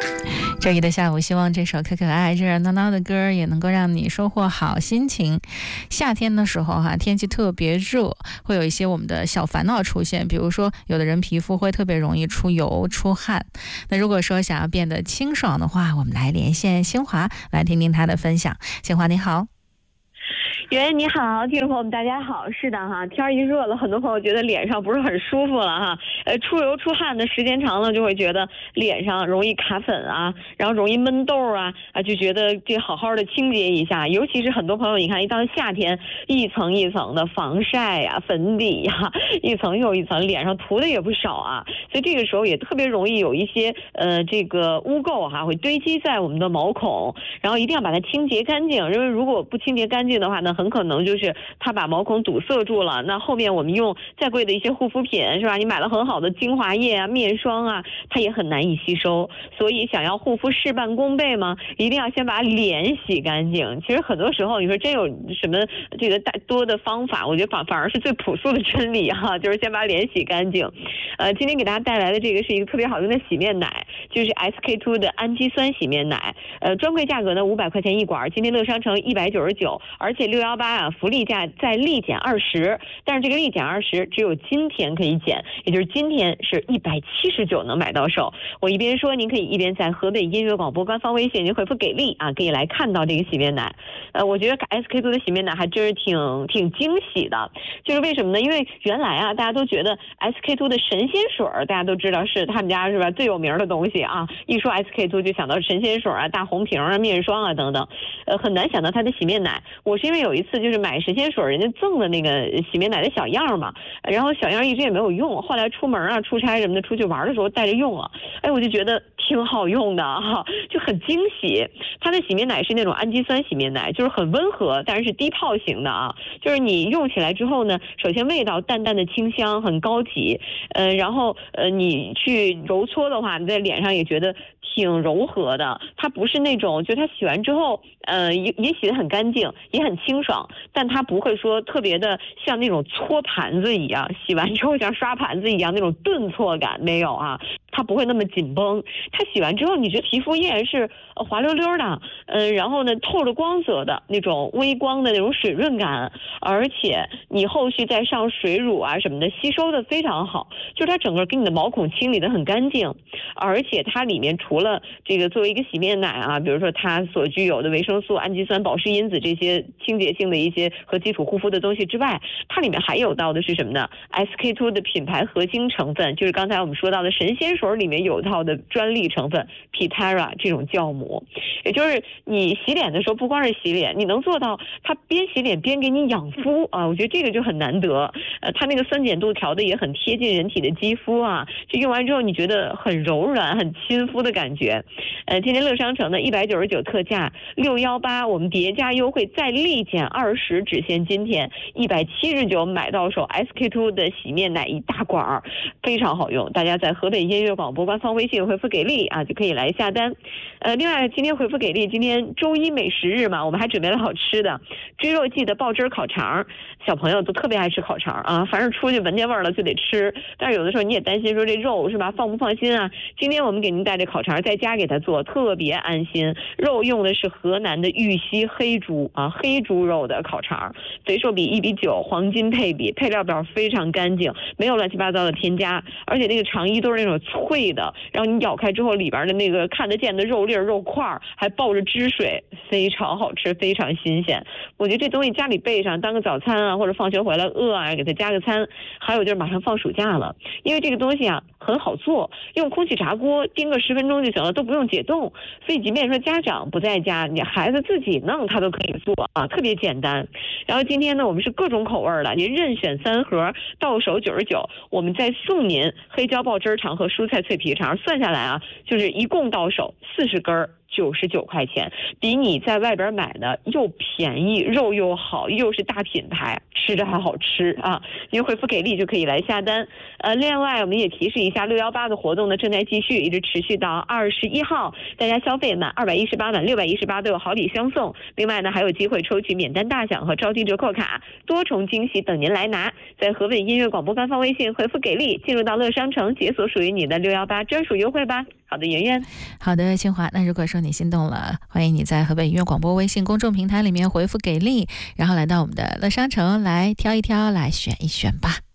周一的下午，希望这首可可爱、热热闹闹的歌也能够让你收获好心情。夏天的时候天气特别热，会有一些我们的小烦恼出现，比如说有的人皮肤会特别容易出油出汗。那如果说想要变得清爽的话，我们来连线新华，来听听她的分享。新华你好。 袁你好，听众朋友们大家好。是的哈，天一热了，很多朋友觉得脸上不是很舒服了哈。出油出汗的时间长了，就会觉得脸上容易卡粉啊，然后容易闷痘啊，就觉得这好好的清洁一下。尤其是很多朋友，你看一到夏天，一层一层的防晒呀、粉底呀，一层又一层，脸上涂的也不少啊。所以这个时候也特别容易有一些这个污垢会堆积在我们的毛孔，然后一定要把它清洁干净。因为如果不清洁干净的话呢，很可能就是它把毛孔堵塞住了。那后面我们用再贵的一些护肤品是吧？你买了很好的精华液啊、面霜啊，它也很难以吸收。所以想要护肤事半功倍吗？一定要先把脸洗干净。其实很多时候你说真有什么这个大多的方法，我觉得反而是最朴素的真理哈，就是先把脸洗干净。今天给大家带来的这个是一个特别好用的洗面奶，就是 SK2 的氨基酸洗面奶。专柜价格呢500块钱一管，今天乐商城199，而且618福利价再立减20，但是这个立减20只有今天可以减，也就是今天是179能买到手。我一边说，您可以一边在河北音乐广播官方微信您回复给力可以来看到这个洗面奶。我觉得 SK2 的洗面奶还真是挺惊喜的，就是为什么呢？因为原来大家都觉得 SK2 的神仙水大家都知道是他们家是吧最有名的东西啊，一说 SK2 就想到神仙水大红瓶面霜等等，很难想到它的洗面奶。我是因为有一次就是买神仙水，人家赠的那个洗面奶的小样嘛，然后小样一直也没有用，后来出门出差什么的，出去玩的时候带着用了，我就觉得挺好用的就很惊喜。它的洗面奶是那种氨基酸洗面奶，就是很温和，但是是低泡型的就是你用起来之后呢，首先味道淡淡的清香，很高级，然后你去揉搓的话，你在脸上也觉得挺柔和的。它不是那种就它洗完之后也洗得很干净，也很清爽，但它不会说特别的像那种搓盘子一样，洗完之后像刷盘子一样那种顿挫感没有它不会那么紧绷。它洗完之后你觉得皮肤依然是滑溜溜的，然后呢透着光泽的那种微光的那种水润感，而且你后续再上水乳什么的吸收的非常好，就是它整个给你的毛孔清理的很干净。而且它里面除了这个作为一个洗面奶比如说它所具有的维生素、氨基酸、保湿因子这些清洁性的一些和基础护肤的东西之外，它里面还有到的是什么呢？ SK2 的品牌核心成分就是刚才我们说到的神仙水里面有套的专利成分 Pitera 这种酵母，也就是你洗脸的时候不光是洗脸，你能做到它边洗脸边给你养肤我觉得这个就很难得。它那个酸碱度调的也很贴近人体的肌肤就用完之后你觉得很柔软很亲肤的感觉。今天乐商城的199特价618我们叠加优惠再立减20，只限今天179买到手 SK2 的洗面奶一大管，非常好用。大家在河北音乐广播官方微信回复给力就可以来下单。另外今天回复给力，今天周一美食日嘛，我们还准备了好吃的追肉季的爆汁烤肠，小朋友都特别爱吃烤肠凡是出去闻见味儿了就得吃，但是有的时候你也担心说这肉是吧放不放心今天我们给您带这烤肠在家给它做，特别安心。肉用的是河南的玉溪黑猪黑猪肉的烤肠，肥瘦比1:9，黄金配比，配料表非常干净，没有乱七八糟的添加，而且那个肠衣都是那种脆的，然后你咬开之后里边的那个看得见的肉粒肉块还抱着汁水，非常好吃，非常新鲜。我觉得这东西家里备上当个早餐或者放学回来饿给它加个餐。还有就是马上放暑假了，因为这个东西很好做，用空气炸锅叮个10分钟就行了，都不用解冻。所以即便说家长不在家，你孩子自己弄他都可以做特别简单。然后今天呢我们是各种口味的，您任选3盒，到手99，我们再送您黑椒爆汁肠和蔬菜脆皮肠，算下来就是一共到手40根99块钱，比你在外边买的又便宜，肉又好，又是大品牌，吃着还好吃您回复给力就可以来下单。另外我们也提示一下618的活动呢正在继续，一直持续到21号，大家消费满218满618都有好礼相送。另外呢还有机会抽取免单大奖和超低折扣卡，多重惊喜等您来拿。在河北音乐广播官方微信回复给力，进入到乐商城解锁属于你的618专属优惠吧。 好的，圆圆。 好的，清华。那如果说你心动了，欢迎你在河北音乐广播微信公众平台里面回复给力，然后来到我们的乐商城来挑一挑，来选一选吧。